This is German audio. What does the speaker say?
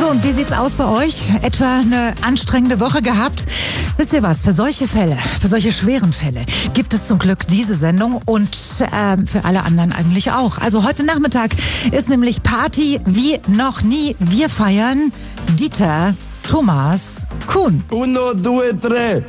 So, und wie sieht's aus bei euch? Etwa eine anstrengende Woche gehabt? Wisst ihr was? Für solche Fälle, für solche schweren Fälle gibt es zum Glück diese Sendung und für alle anderen eigentlich auch. Also heute Nachmittag ist nämlich Party wie noch nie. Wir feiern Dieter Thomas Kuhn. 1, 2, 3.